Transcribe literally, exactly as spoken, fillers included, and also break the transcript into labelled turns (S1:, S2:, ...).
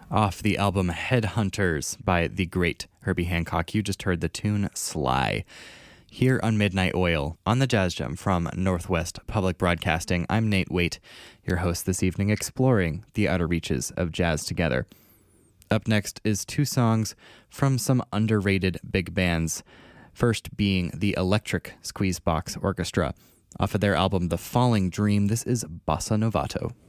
S1: Off the album Headhunters by the great Herbie Hancock, you just heard the tune Sly. Here on Midnight Oil, on the Jazz Jam from Northwest Public Broadcasting, I'm Nate Waite, your host this evening, exploring the outer reaches of jazz together. Up next is two songs from some underrated big bands, first being the Electric Squeezebox Orchestra. Off of their album The Falling Dream, this is Bossa Novato.